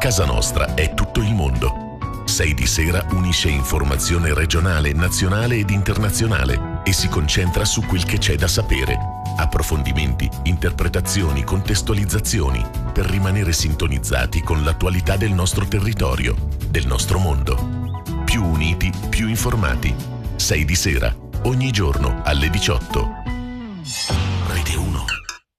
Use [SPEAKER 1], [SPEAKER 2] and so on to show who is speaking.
[SPEAKER 1] casa nostra è tutto il mondo. 6 di sera unisce informazione regionale, nazionale ed internazionale e si concentra su quel che c'è da sapere. Approfondimenti, interpretazioni, contestualizzazioni per rimanere sintonizzati con l'attualità del nostro territorio, del nostro mondo. Più uniti, più informati. 6 di sera, ogni giorno alle 18.